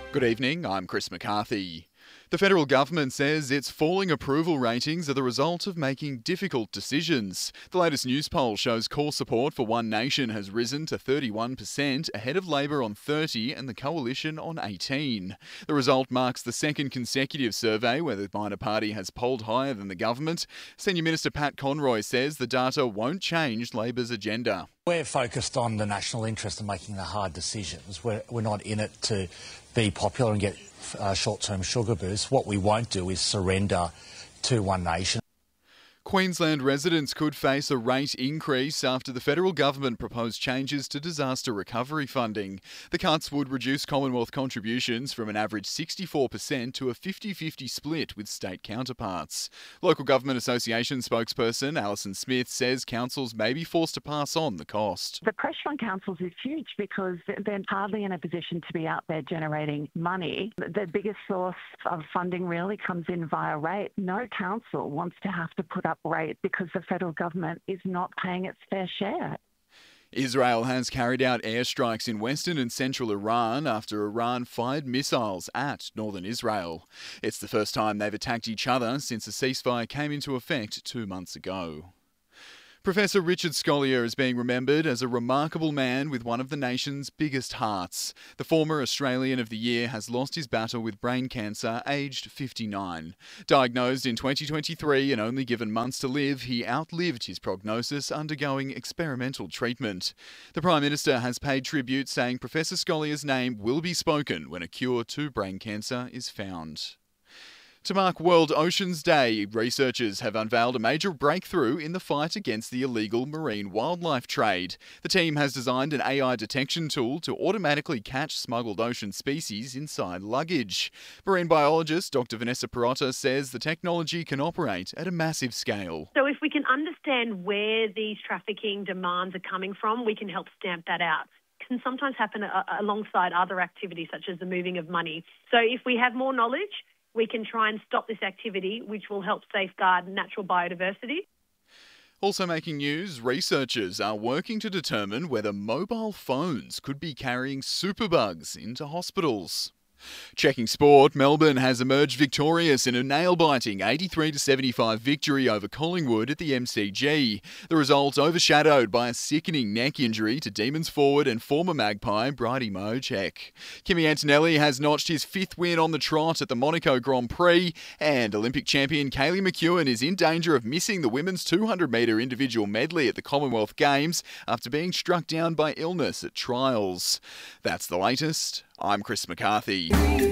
Good evening, I'm Chris McCarthy. The federal government says its falling approval ratings are the result of making difficult decisions. The latest news poll shows core support for One Nation has risen to 31%, ahead of Labor on 30% and the Coalition on 18%. The result marks the second consecutive survey where the minor party has polled higher than the government. Senior Minister Pat Conroy says the data won't change Labor's agenda. We're focused on the national interest and making the hard decisions. We're not in it to be popular and get short-term sugar boosts. What we won't do is surrender to One Nation. Queensland residents could face a rate increase after the federal government proposed changes to disaster recovery funding. The cuts would reduce Commonwealth contributions from an average 64% to a 50-50 split with state counterparts. Local Government Association spokesperson Alison Smith says councils may be forced to pass on the cost. The pressure on councils is huge because they're hardly in a position to be out there generating money. The biggest source of funding really comes in via rate. No council wants to have to put up rate because the federal government is not paying its fair share. Israel has carried out airstrikes in western and central Iran after Iran fired missiles at northern Israel. It's the first time they've attacked each other since a ceasefire came into effect 2 months ago. Professor Richard Scolyer is being remembered as a remarkable man with one of the nation's biggest hearts. The former Australian of the Year has lost his battle with brain cancer, aged 59. Diagnosed in 2023 and only given months to live, he outlived his prognosis, undergoing experimental treatment. The Prime Minister has paid tribute, saying Professor Scolyer's name will be spoken when a cure to brain cancer is found. To mark World Oceans Day, researchers have unveiled a major breakthrough in the fight against the illegal marine wildlife trade. The team has designed an AI detection tool to automatically catch smuggled ocean species inside luggage. Marine biologist Dr. Vanessa Perotta says the technology can operate at a massive scale. So if we can understand where these trafficking demands are coming from, we can help stamp that out. It can sometimes happen alongside other activities such as the moving of money. So if we have more knowledge, we can try and stop this activity, which will help safeguard natural biodiversity. Also making news, researchers are working to determine whether mobile phones could be carrying superbugs into hospitals. Checking sport, Melbourne has emerged victorious in a nail-biting 83-75 victory over Collingwood at the MCG. The result overshadowed by a sickening neck injury to Demons forward and former Magpie Bridie Mojek. Kimi Antonelli has notched his 5th win on the trot at the Monaco Grand Prix, and Olympic champion Kaylee McEwen is in danger of missing the women's 200-metre individual medley at the Commonwealth Games after being struck down by illness at trials. That's the latest. I'm Chris McCarthy.